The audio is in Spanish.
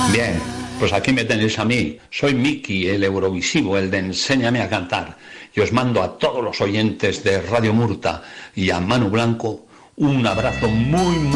Bien, pues aquí me tenéis a mí. Soy Miki, el Eurovisivo, el de Enséñame a cantar. Y os mando a todos los oyentes de Radio Murta y a Manu Blanco un abrazo muy, muy